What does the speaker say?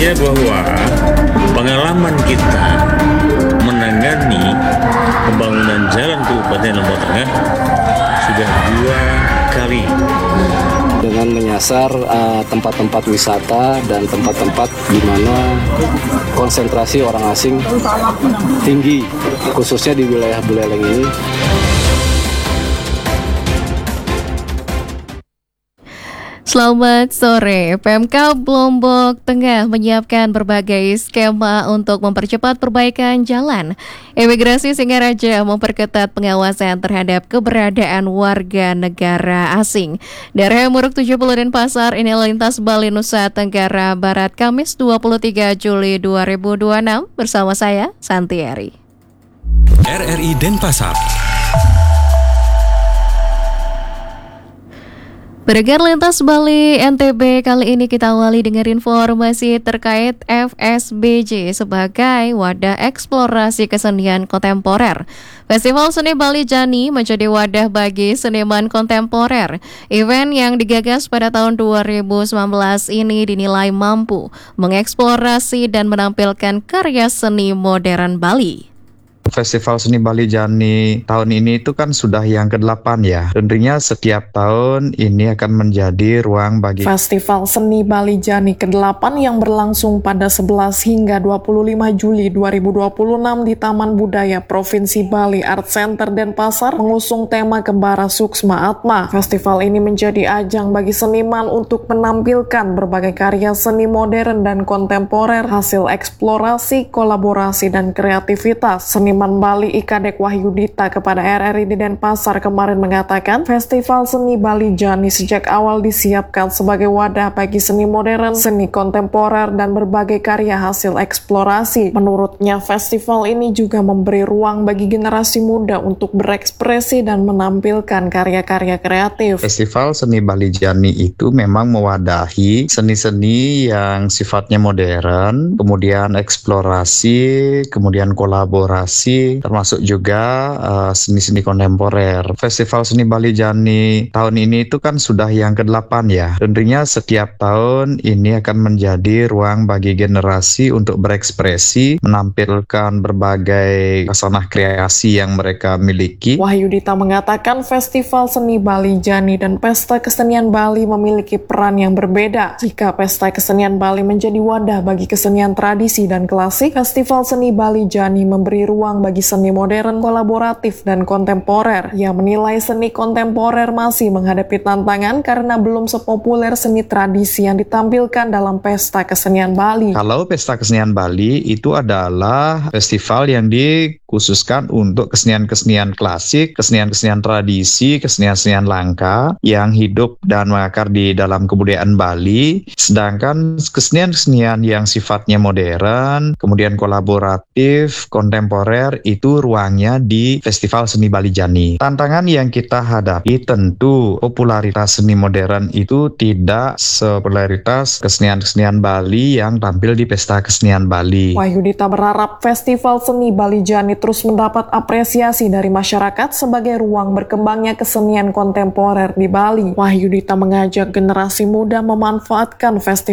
artinya bahwa pengalaman kita menangani pembangunan jalan Kabupaten Lombok Tengah sudah 2 kali dengan menyasar tempat-tempat wisata dan tempat-tempat di mana konsentrasi orang asing tinggi, khususnya di wilayah Buleleng ini. Selamat sore. PMK Lombok Tengah menyiapkan berbagai skema untuk mempercepat perbaikan jalan. Imigrasi Singaraja memperketat pengawasan terhadap keberadaan warga negara asing. Dari Muruk 70 Denpasar, ini lintas Bali Nusa Tenggara Barat, Kamis 23 Juli 2026 bersama saya, Santieri. RRI Denpasar. Beredar lintas Bali NTB, kali ini kita awali dengan informasi terkait FSBJ sebagai wadah eksplorasi kesenian kontemporer. Festival Seni Bali Jani menjadi wadah bagi seniman kontemporer. Event yang digagas pada tahun 2019 ini dinilai mampu mengeksplorasi dan menampilkan karya seni modern Bali. Festival Seni Bali Jani tahun ini itu kan sudah yang ke-8 ya. Tentunya setiap tahun ini akan menjadi ruang bagi Festival Seni Bali Jani ke-8 yang berlangsung pada 11 hingga 25 Juli 2026 di Taman Budaya Provinsi Bali Art Center Denpasar mengusung tema Kembara Suksma Atma. Festival ini menjadi ajang bagi seniman untuk menampilkan berbagai karya seni modern dan kontemporer, hasil eksplorasi, kolaborasi, dan kreativitas. Seniman Bali Ikadek Wahyudita kepada RRI di Denpasar kemarin mengatakan Festival Seni Bali Jani sejak awal disiapkan sebagai wadah bagi seni modern, seni kontemporer, dan berbagai karya hasil eksplorasi. Menurutnya, festival ini juga memberi ruang bagi generasi muda untuk berekspresi dan menampilkan karya-karya kreatif. Festival Seni Bali Jani itu memang mewadahi seni-seni yang sifatnya modern, kemudian eksplorasi, kemudian kolaborasi, termasuk juga seni-seni kontemporer. Festival Seni Bali Jani tahun ini itu kan sudah yang ke-8 ya. Tentunya setiap tahun ini akan menjadi ruang bagi generasi untuk berekspresi, menampilkan berbagai khasanah kreasi yang mereka miliki. Wahyudita mengatakan Festival Seni Bali Jani dan Pesta Kesenian Bali memiliki peran yang berbeda. Jika Pesta Kesenian Bali menjadi wadah bagi kesenian tradisi dan klasik, Festival Seni Bali Jani memberi ruang bagi seni modern, kolaboratif, dan kontemporer. Ia menilai seni kontemporer masih menghadapi tantangan karena belum sepopuler seni tradisi yang ditampilkan dalam Pesta Kesenian Bali. Kalau Pesta Kesenian Bali itu adalah festival yang dikhususkan untuk kesenian-kesenian klasik, kesenian-kesenian tradisi, kesenian-kesenian langka yang hidup dan mengakar di dalam kebudayaan Bali. Sedangkan kesenian-kesenian yang sifatnya modern, kemudian kolaboratif, kontemporer, itu ruangnya di Festival Seni Bali Jani. Tantangan yang kita hadapi tentu popularitas seni modern itu tidak sepopularitas kesenian-kesenian Bali yang tampil di Pesta Kesenian Bali. Wahyudita berharap Festival Seni Bali Jani terus mendapat apresiasi dari masyarakat sebagai ruang berkembangnya kesenian kontemporer di Bali. Wahyudita mengajak generasi muda memanfaatkan festival